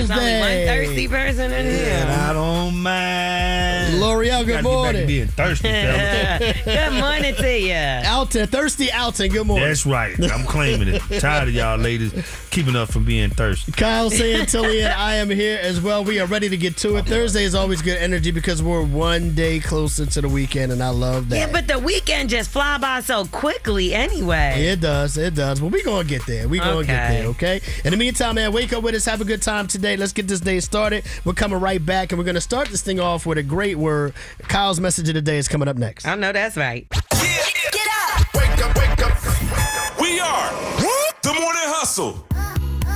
There's only one thirsty person in here. And I don't mind. L'Oreal, good Gotta get back to morning. being thirsty, fellas. Good morning to you. Alton, thirsty Alton, good morning. That's right. I'm claiming it. Tired of y'all ladies keeping up from being thirsty. Kyle Santillian, I am here as well. We are ready to get to it. Thursday is always good energy because we're one day closer to the weekend, and I love that. Yeah, but the weekend just fly by so quickly anyway. It does. But we're going to get there. We're going to get there, okay? In the meantime, man, wake up with us. Have a good time today. Let's get this day started. We're coming right back, and we're going to start this thing off with a great word. Kyle's message of the day is coming up next. I know that's right. Get up! Wake up, wake up. We are the Morning Hustle.